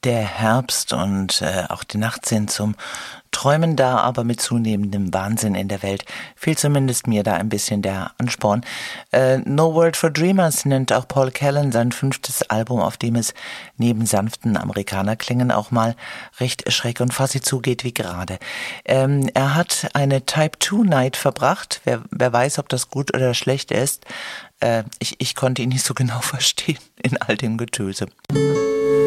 Der Herbst und auch die Nacht sind zum Träumen da, aber mit zunehmendem Wahnsinn in der Welt fehlt zumindest mir da ein bisschen der Ansporn. No World for Dreamers nennt auch Paul Callan sein 5. Album, auf dem es neben sanften Amerikanerklängen auch mal recht schräg und fuzzy zugeht wie gerade. Er hat eine Type-2-Night verbracht. Wer weiß, ob das gut oder schlecht ist. Ich konnte ihn nicht so genau verstehen in all dem Getöse.